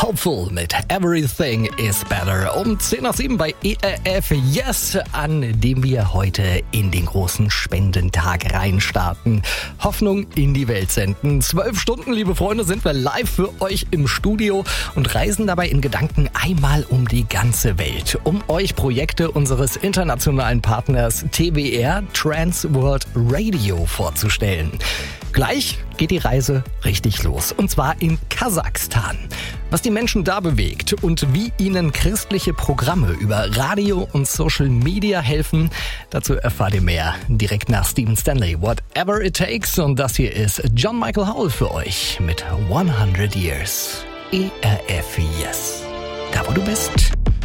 Hopeful mit Everything is Better. Um 6:10 bei ERF Yes, an dem wir heute in den großen Spendentag reinstarten. Hoffnung in die Welt senden. 12 Stunden, liebe Freunde, sind wir live für euch im Studio und reisen dabei in Gedanken einmal um die ganze Welt, um euch Projekte unseres internationalen Partners TWR, Trans World Radio, vorzustellen. Gleich geht die Reise richtig los, und zwar in Kasachstan. Was die Menschen da bewegt und wie ihnen christliche Programme über Radio und Social Media helfen, dazu erfahrt ihr mehr direkt nach Stephen Stanley. Whatever it takes, und das hier ist John Michael Howell für euch mit 100 Years. ERF Yes. Da wo du bist.